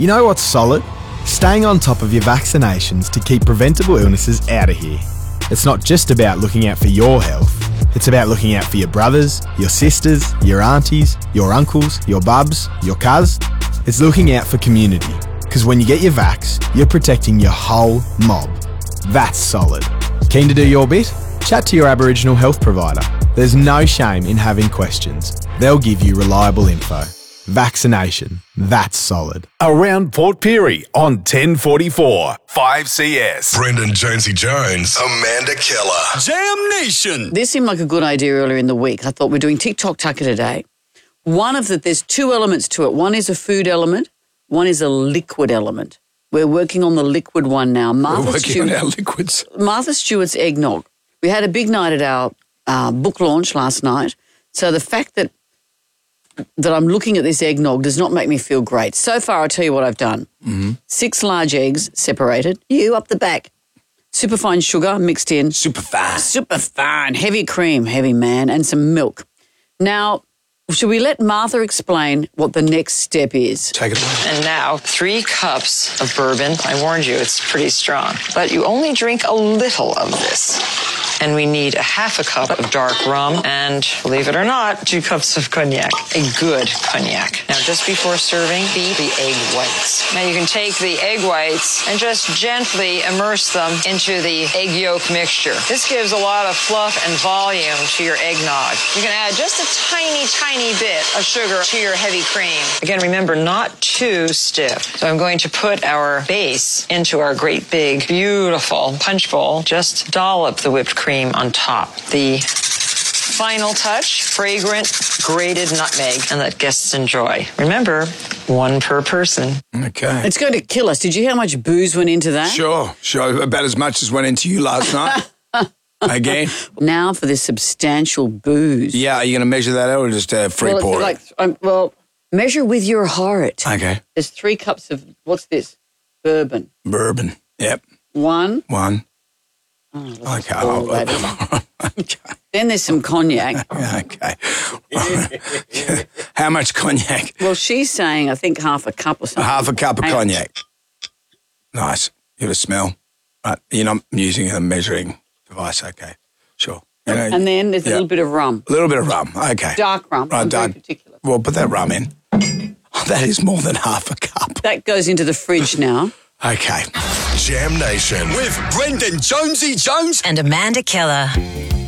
You know what's solid? Staying on top of your vaccinations to keep preventable illnesses out of here. It's not just about looking out for your health. It's about looking out for your brothers, your sisters, your aunties, your uncles, your bubs, your cuz. It's looking out for community. Because when you get your vax, you're protecting your whole mob. That's solid. Keen to do your bit? Chat to your Aboriginal health provider. There's no shame in having questions. They'll give you reliable info. Vaccination. That's solid. Around Port Pirie on 1044 5CS. Brendan Jonesy Jones, Amanda Keller. Jam Nation. This seemed like a good idea earlier in the week. I thought we're doing TikTok Tucker today. There's two elements to it. One is a food element. One is a liquid element. We're working on the liquid one now. We're working on our liquids. Martha Stewart's eggnog. We had a big night at our book launch last night. So the fact that I'm looking at this eggnog does not make me feel great. So far, I'll tell you what I've done. 6 large eggs separated. You up the back. Superfine sugar mixed in. Superfine. Heavy cream, heavy man, and some milk. Now, should we let Martha explain what the next step is? Take it away. And now, 3 cups of bourbon. I warned you, it's pretty strong. But you only drink a little of this. And we need a half a cup of dark rum and, believe it or not, 2 cups of cognac. A good cognac. Now, just before serving, beat the egg whites. Now, you can take the egg whites and just gently immerse them into the egg yolk mixture. This gives a lot of fluff and volume to your eggnog. You can add just a tiny bit of sugar to your heavy cream. Again, remember, not too stiff. So I'm going to put our base into our great big, beautiful punch bowl. Just dollop the whipped cream on top. The final touch, fragrant grated nutmeg, and let guests enjoy. Remember, 1 per person. Okay. It's going to kill us. Did you hear how much booze went into that? Sure. About as much as went into you last night. Again. Now for this substantial booze. Yeah, are you going to measure that out or just free pour it? Measure with your heart. Okay. There's 3 cups of, what's this? Bourbon. Bourbon. Yep. 1. Oh, okay. Okay. Then there's some cognac. Okay. How much cognac? Well, she's saying, I think half a cup or something. Half a cup of cognac. Nice. Give it a smell. Right. You're not using a measuring device. Okay. Sure. And then there's a little bit of rum. A little bit of rum. Okay. Dark rum. Right, Very particular. Well, put that rum in. Oh, that is more than half a cup. That goes into the fridge now. Okay. Jam Nation With Brendan Jonesy Jones and Amanda Keller.